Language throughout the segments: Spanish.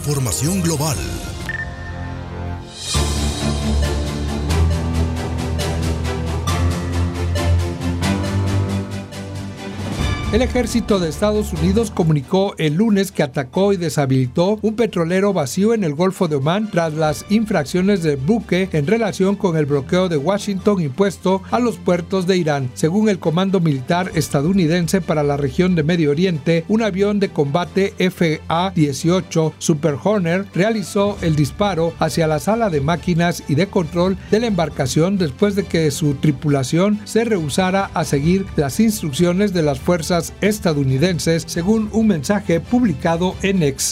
información global. El ejército de Estados Unidos comunicó el lunes que atacó y deshabilitó un petrolero vacío en el Golfo de Omán tras las infracciones del buque en relación con el bloqueo de Washington impuesto a los puertos de Irán. Según el Comando Militar Estadounidense para la región de Medio Oriente, un avión de combate FA-18 Super Hornet realizó el disparo hacia la sala de máquinas y de control de la embarcación después de que su tripulación se rehusara a seguir las instrucciones de las fuerzas estadounidenses, según un mensaje publicado en X.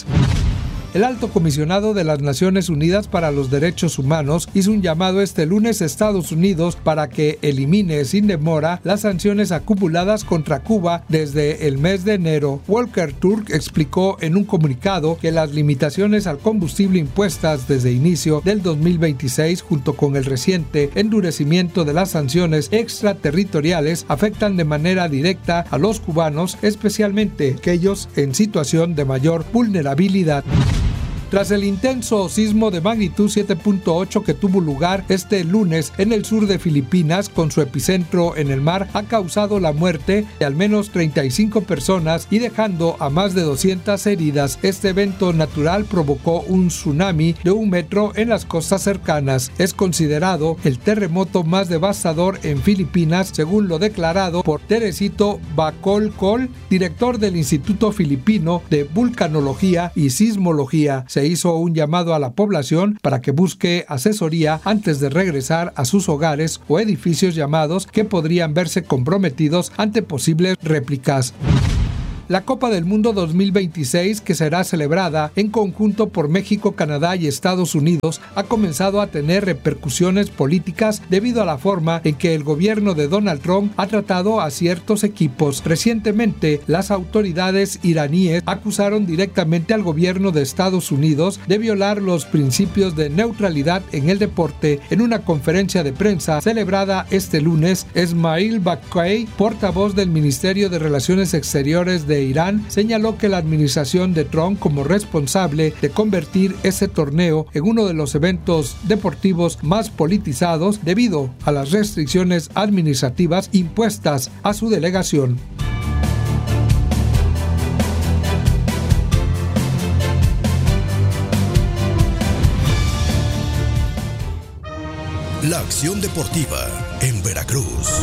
El alto comisionado de las Naciones Unidas para los Derechos Humanos hizo un llamado este lunes a Estados Unidos para que elimine sin demora las sanciones acumuladas contra Cuba desde el mes de enero. Volker Turk explicó en un comunicado que las limitaciones al combustible impuestas desde inicio del 2026 junto con el reciente endurecimiento de las sanciones extraterritoriales afectan de manera directa a los cubanos, especialmente aquellos en situación de mayor vulnerabilidad. Tras el intenso sismo de magnitud 7.8 que tuvo lugar este lunes en el sur de Filipinas con su epicentro en el mar, ha causado la muerte de al menos 35 personas y dejando a más de 200 heridas. Este evento natural provocó un tsunami de 1 metro en las costas cercanas. Es considerado el terremoto más devastador en Filipinas, según lo declarado por Teresito Bacolcol, director del Instituto Filipino de Vulcanología y Sismología. Se hizo un llamado a la población para que busque asesoría antes de regresar a sus hogares o edificios llamados que podrían verse comprometidos ante posibles réplicas. La Copa del Mundo 2026, que será celebrada en conjunto por México, Canadá y Estados Unidos, ha comenzado a tener repercusiones políticas debido a la forma en que el gobierno de Donald Trump ha tratado a ciertos equipos. Recientemente, las autoridades iraníes acusaron directamente al gobierno de Estados Unidos de violar los principios de neutralidad en el deporte. En una conferencia de prensa celebrada este lunes, Esmail Baqqei, portavoz del Ministerio de Relaciones Exteriores de Irán, señaló que la administración de Trump como responsable de convertir ese torneo en uno de los eventos deportivos más politizados debido a las restricciones administrativas impuestas a su delegación. La acción deportiva en Veracruz.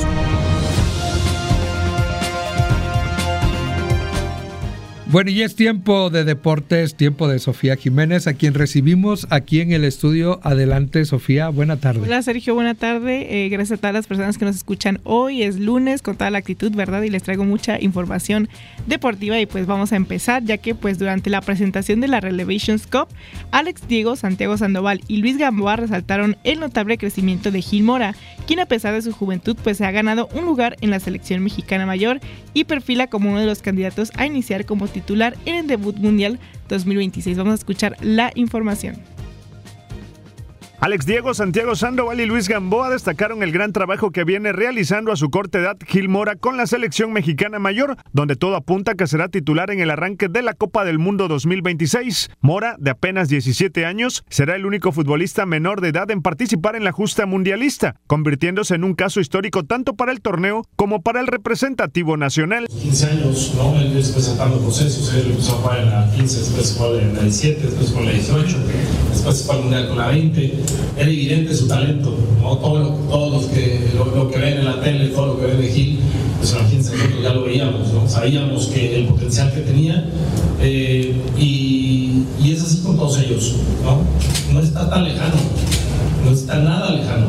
Bueno, y es tiempo de deportes, tiempo de Sofía Jiménez, a quien recibimos aquí en el estudio. Adelante, Sofía, buena tarde. Hola, Sergio, buena tarde. Gracias a todas las personas que nos escuchan hoy. Es lunes con toda la actitud, ¿verdad? Y les traigo mucha información deportiva y pues vamos a empezar, ya que pues durante la presentación de la Relevations Cup, Alex Diego, Santiago Sandoval y Luis Gamboa resaltaron el notable crecimiento de Gil Mora, quien a pesar de su juventud pues se ha ganado un lugar en la selección mexicana mayor y perfila como uno de los candidatos a iniciar como titular en el debut mundial 2026. Vamos a escuchar la información. Alex Diego, Santiago Sandoval y Luis Gamboa destacaron el gran trabajo que viene realizando a su corta edad Gil Mora con la selección mexicana mayor, donde todo apunta que será titular en el arranque de la Copa del Mundo 2026. Mora, de apenas 17 años, será el único futbolista menor de edad en participar en la justa mundialista, convirtiéndose en un caso histórico tanto para el torneo como para el representativo nacional. 15 años, ¿no? Él después sacando procesos, él empezó a jugar en la 15, después jugó en la 17, después con la 18, después fue al mundial con la 20. Era evidente su talento, ¿no? Todos los que lo que ven en la tele, todo lo que ven de Gil, pues imagínense, nosotros ya lo veíamos, ¿no? Sabíamos que el potencial que tenía y es así con todos ellos, ¿no? No está tan lejano, no está nada lejano.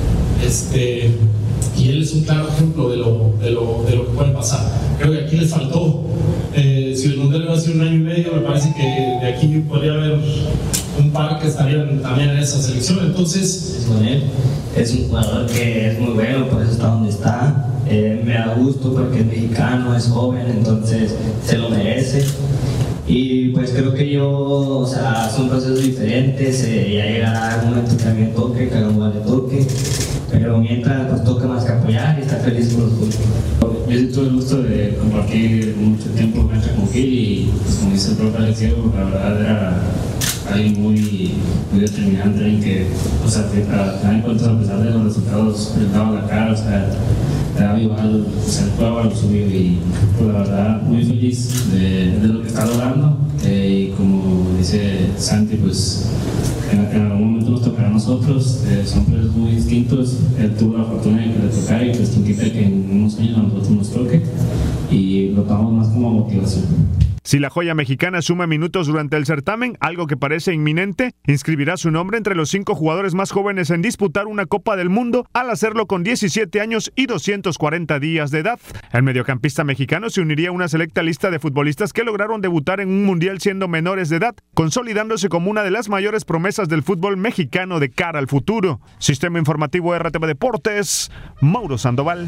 Y él es un claro ejemplo de lo que puede pasar. Creo que aquí le faltó, si el mundial iba a ser 1 año y medio, me parece que de aquí podría haber un par que estarían también en esa selección. Entonces, es un jugador que es muy bueno, por eso está donde está. Me da gusto porque es mexicano, es joven, entonces se lo merece. Y pues creo que son procesos diferentes, ya llegará un momento que a mí me toque, que a Gamboa le toque, pero mientras pues toca más que apoyar y estar feliz con los puntos. Yo siento el gusto de compartir mucho tiempo con Gil y pues como dice el propio Alex Diego, la verdad alguien muy determinante, alguien que, o sea, que para final de cuentas, a pesar de los resultados, le daba la cara, o sea, le daba igual, o sea, jugaba lo suyo y pues la verdad muy feliz de lo que está logrando y como dice Santi, pues en algún momento nos tocará a nosotros, son procesos muy distintos, él tuvo la fortuna de que le tocara y pues quien quita que en unos años a nosotros nos toque y lo tomamos más como motivación. Si la joya mexicana suma minutos durante el certamen, algo que parece inminente, inscribirá su nombre entre los 5 jugadores más jóvenes en disputar una Copa del Mundo al hacerlo con 17 años y 240 días de edad. El mediocampista mexicano se uniría a una selecta lista de futbolistas que lograron debutar en un mundial siendo menores de edad, consolidándose como una de las mayores promesas del fútbol mexicano de cara al futuro. Sistema Informativo RTV Deportes, Mauro Sandoval.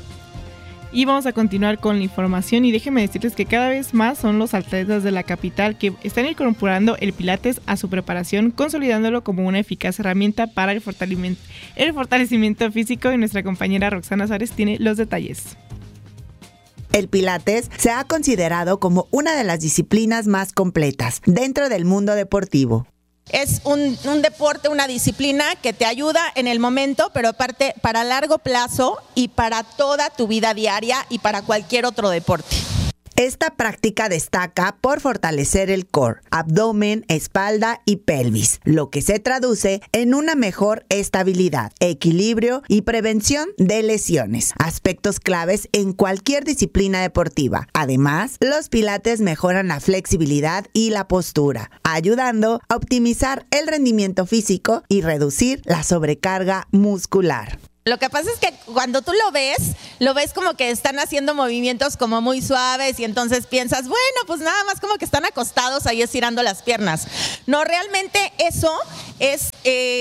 Y vamos a continuar con la información y déjenme decirles que cada vez más son los atletas de la capital que están incorporando el pilates a su preparación, consolidándolo como una eficaz herramienta para el fortalecimiento físico, y nuestra compañera Roxana Suárez tiene los detalles. El pilates se ha considerado como una de las disciplinas más completas dentro del mundo deportivo. Es un deporte, una disciplina que te ayuda en el momento, pero aparte para largo plazo y para toda tu vida diaria y para cualquier otro deporte. Esta práctica destaca por fortalecer el core, abdomen, espalda y pelvis, lo que se traduce en una mejor estabilidad, equilibrio y prevención de lesiones, aspectos claves en cualquier disciplina deportiva. Además, los pilates mejoran la flexibilidad y la postura, ayudando a optimizar el rendimiento físico y reducir la sobrecarga muscular. Lo que pasa es que cuando tú lo ves como que están haciendo movimientos como muy suaves y entonces piensas, bueno, pues nada más como que están acostados ahí estirando las piernas. No, realmente eso es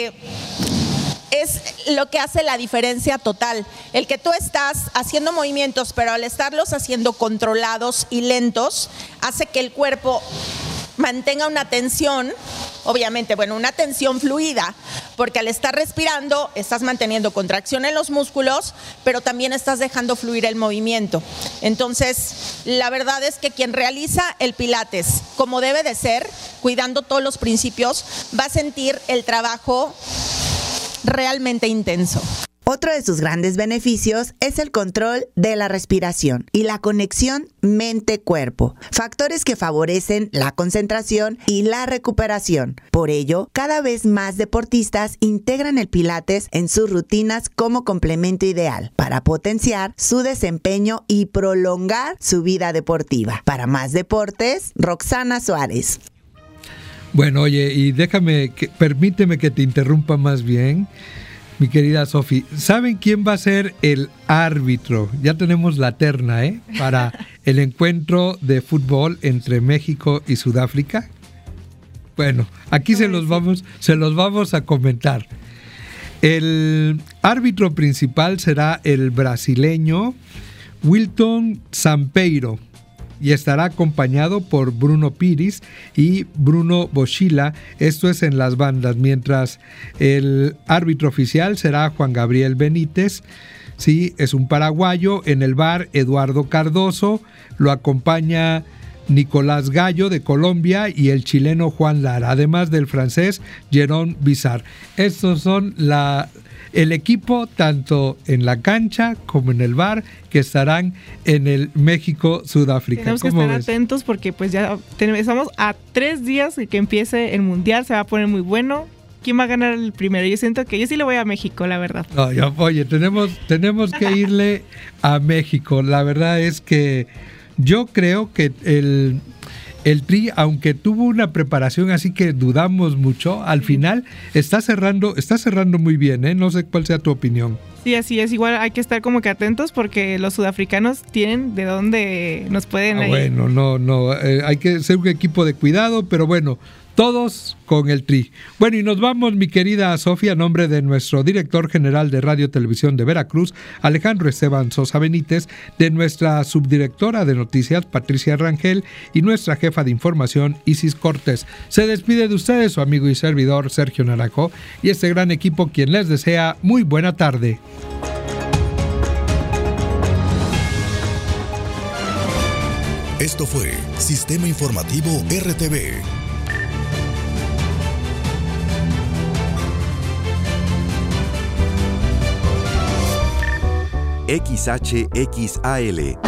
lo que hace la diferencia total. El que tú estás haciendo movimientos, pero al estarlos haciendo controlados y lentos, hace que el cuerpo mantenga una tensión, obviamente, una tensión fluida, porque al estar respirando estás manteniendo contracción en los músculos, pero también estás dejando fluir el movimiento. Entonces, la verdad es que quien realiza el pilates como debe de ser, cuidando todos los principios, va a sentir el trabajo realmente intenso. Otro de sus grandes beneficios es el control de la respiración y la conexión mente-cuerpo, factores que favorecen la concentración y la recuperación. Por ello, cada vez más deportistas integran el pilates en sus rutinas como complemento ideal para potenciar su desempeño y prolongar su vida deportiva. Para más deportes, Roxana Suárez. Bueno, oye, y permíteme que te interrumpa más bien. Mi querida Sofi, ¿saben quién va a ser el árbitro? Ya tenemos la terna, para el encuentro de fútbol entre México y Sudáfrica. Bueno, aquí se los vamos a comentar. El árbitro principal será el brasileño Wilton Sampeiro, y estará acompañado por Bruno Pires y Bruno Boschilla, esto es en las bandas, mientras el árbitro oficial será Juan Gabriel Benítez, sí, es un paraguayo. En el VAR, Eduardo Cardoso, lo acompaña Nicolás Gallo de Colombia y el chileno Juan Lara, además del francés Jérôme Bizarre. Estos son el equipo tanto en la cancha como en el VAR que estarán en el México-Sudáfrica. Tenemos que estar atentos porque pues ya estamos a 3 días de que empiece el Mundial, se va a poner muy bueno. ¿Quién va a ganar el primero? Yo siento que yo sí le voy a México, la verdad. No, oye, tenemos que irle a México. La verdad es que yo creo que el Tri, aunque tuvo una preparación así que dudamos mucho, al final está cerrando muy bien, No sé cuál sea tu opinión. Sí, así es. Igual hay que estar como que atentos porque los sudafricanos tienen de dónde nos pueden... Bueno, no, hay que ser un equipo de cuidado, pero bueno, todos con el Tri. Bueno, y nos vamos, mi querida Sofía, a nombre de nuestro director general de Radio Televisión de Veracruz, Alejandro Esteban Sosa Benítez, de nuestra subdirectora de noticias, Patricia Rangel, y nuestra jefa de información, Isis Cortés. Se despide de ustedes su amigo y servidor, Sergio Naranjo, y este gran equipo quien les desea muy buena tarde. Esto fue Sistema Informativo RTV. XHXAL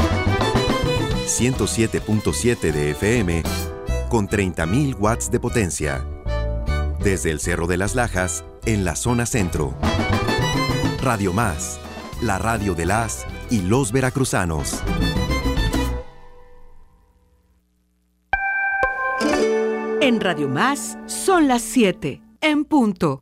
107.7 de FM con 30.000 watts de potencia. Desde el Cerro de las Lajas, en la zona centro. Radio Más, la radio de las y los veracruzanos. En Radio Más son las 7, en punto.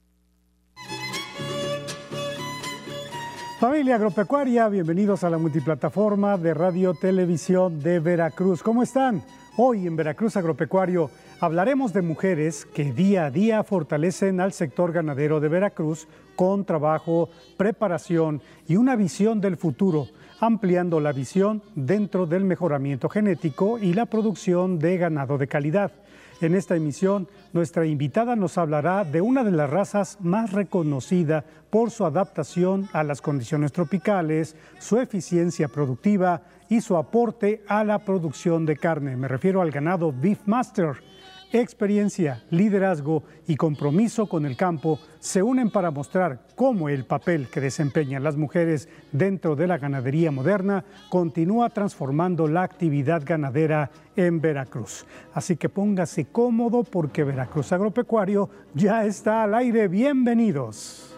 Familia agropecuaria, bienvenidos a la multiplataforma de Radio Televisión de Veracruz. ¿Cómo están? Hoy en Veracruz Agropecuario hablaremos de mujeres que día a día fortalecen al sector ganadero de Veracruz con trabajo, preparación y una visión del futuro, ampliando la visión dentro del mejoramiento genético y la producción de ganado de calidad. En esta emisión, nuestra invitada nos hablará de una de las razas más reconocida por su adaptación a las condiciones tropicales, su eficiencia productiva y su aporte a la producción de carne. Me refiero al ganado Beefmaster. Experiencia, liderazgo y compromiso con el campo se unen para mostrar cómo el papel que desempeñan las mujeres dentro de la ganadería moderna continúa transformando la actividad ganadera en Veracruz. Así que póngase cómodo porque Veracruz Agropecuario ya está al aire. Bienvenidos.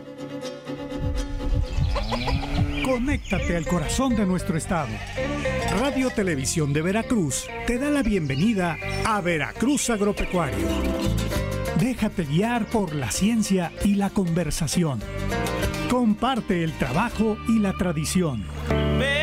Conéctate al corazón de nuestro estado. Radio Televisión de Veracruz te da la bienvenida a Veracruz Agropecuario. Déjate guiar por la ciencia y la conversación. Comparte el trabajo y la tradición.